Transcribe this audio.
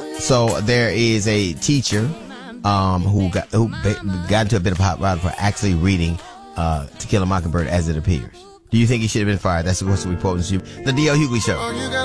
So there is a teacher who got into a bit of hot rod for actually reading To Kill a Mockingbird as it appears. Do you think he should have been fired? That's the question we posed to you. The D.L. Hughley Show.